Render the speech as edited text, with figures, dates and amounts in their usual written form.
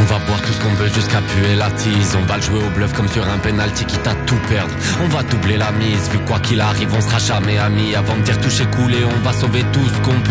va boire tout ce qu'on veut jusqu'à puer la tise. On va le jouer au bluff comme sur un penalty quitte à tout perdre. On va doubler la mise, vu quoi qu'il arrive on sera jamais amis. Avant de dire toucher coulé, on va sauver tout ce qu'on peut.